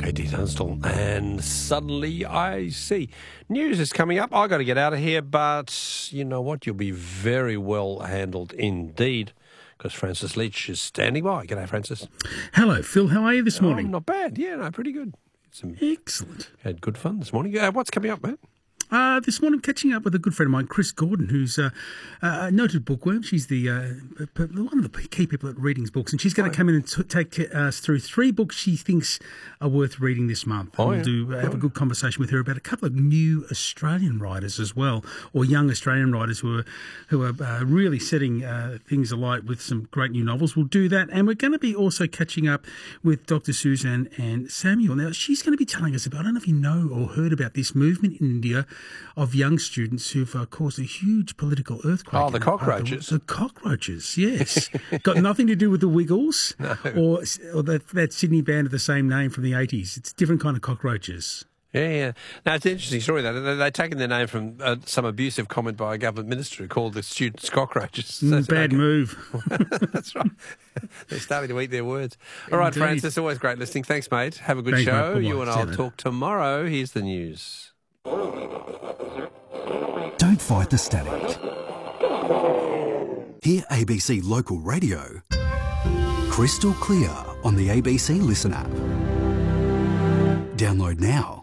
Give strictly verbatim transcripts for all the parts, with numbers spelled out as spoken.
Eddie Tunstall, and Suddenly I See. News is coming up. I've got to get out of here, but you know what? You'll be very well handled indeed, because Francis Leach is standing by. G'day, Francis. Hello, Phil. How are you this morning? Oh, not bad. Yeah, no, pretty good. Some, Excellent. Had good fun this morning. Uh, what's coming up, mate? Uh, this morning, I'm catching up with a good friend of mine, Chris Gordon, who's uh, a noted bookworm. She's the uh, one of the key people at Readings Books, and she's going to oh, come in and t- take us through three books she thinks are worth reading this month. Oh, we'll yeah. do uh, have a good conversation with her about a couple of new Australian writers as well, or young Australian writers who are who are uh, really setting uh, things alight with some great new novels. We'll do that, and we're going to be also catching up with Doctor Suzanne and Samuel. Now, she's going to be telling us about, I don't know if you know or heard about this movement in India of young students who've uh, caused a huge political earthquake. Oh, the cockroaches. The, the cockroaches, yes. Got nothing to do with the Wiggles no. or, or that, that Sydney band of the same name from the eighties. It's a different kind of cockroaches. Yeah, yeah. Now, it's an interesting story, though. They, they've taken their name from uh, some abusive comment by a government minister who called the students cockroaches. So mm, bad okay. move. That's right. They're starting to eat their words. All right, Indeed. Francis, always great listening. Thanks, mate. Have a good Thanks, show. mate. You and See I'll you talk tomorrow. Here's the news. Don't fight the static. Hear A B C Local Radio crystal clear on the A B C Listen app. Download now.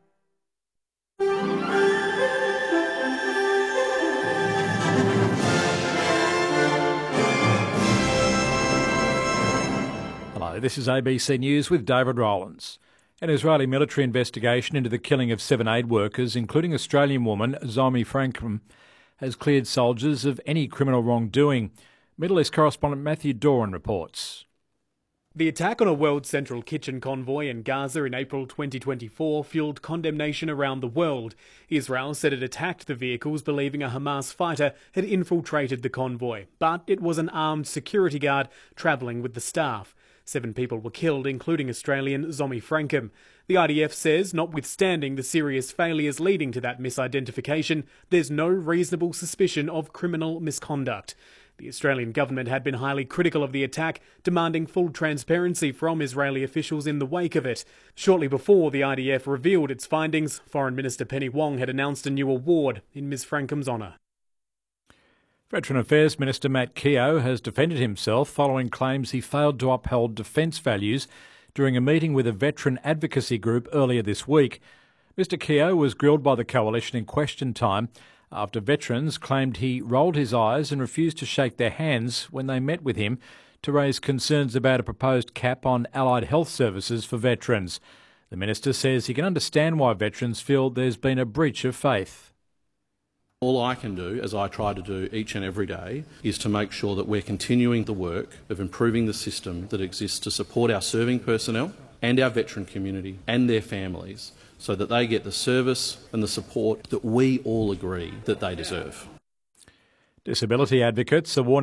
Hello, this is A B C News with David Rowlands. An Israeli military investigation into the killing of seven aid workers, including Australian woman Zomi Frankham, has cleared soldiers of any criminal wrongdoing. Middle East correspondent Matthew Doran reports. The attack on a World Central Kitchen convoy in Gaza in April twenty twenty-four fueled condemnation around the world. Israel said it attacked the vehicles believing a Hamas fighter had infiltrated the convoy, but it was an armed security guard travelling with the staff. Seven people were killed, including Australian Zomi Frankham. The I D F says, notwithstanding the serious failures leading to that misidentification, there's no reasonable suspicion of criminal misconduct. The Australian government had been highly critical of the attack, demanding full transparency from Israeli officials in the wake of it. Shortly before the I D F revealed its findings, Foreign Minister Penny Wong had announced a new award in Miz Frankham's honour. Veteran Affairs Minister Matt Keogh has defended himself following claims he failed to uphold defence values during a meeting with a veteran advocacy group earlier this week. Mr Keogh was grilled by the coalition in question time after veterans claimed he rolled his eyes and refused to shake their hands when they met with him to raise concerns about a proposed cap on allied health services for veterans. The minister says he can understand why veterans feel there's been a breach of faith. All I can do, as I try to do each and every day, is to make sure that we're continuing the work of improving the system that exists to support our serving personnel and our veteran community and their families so that they get the service and the support that we all agree that they deserve. Disability advocates are warning